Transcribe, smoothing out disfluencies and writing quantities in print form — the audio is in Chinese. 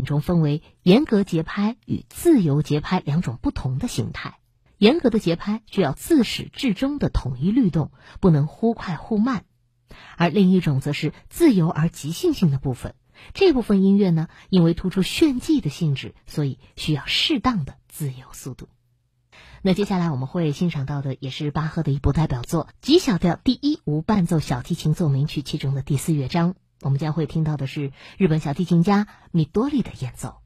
中分为严格节拍与自由节拍两种不同的形态。严格的节拍需要自始至终的统一律动，不能忽快忽慢。而另一种则是自由而即兴性的部分。这部分音乐呢，因为突出炫技的性质，所以需要适当的自由速度。那接下来我们会欣赏到的也是巴赫的一部代表作 G 小调第一无伴奏小提琴奏鸣曲其中的第4乐章。我们将会听到的是日本小提琴家米多利的演奏。